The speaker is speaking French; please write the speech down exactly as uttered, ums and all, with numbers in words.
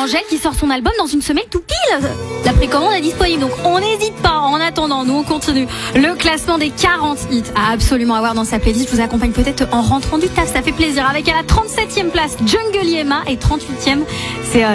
Angèle qui sort son album dans une semaine tout pile. La précommande est disponible, donc on n'hésite pas. En attendant, nous on continue le classement des quarante hits à absolument avoir dans sa playlist. Je vous accompagne peut-être en rentrant du taf, ça fait plaisir. Avec à la trente-septième place Jungle Yema et trente-huitième, c'est euh,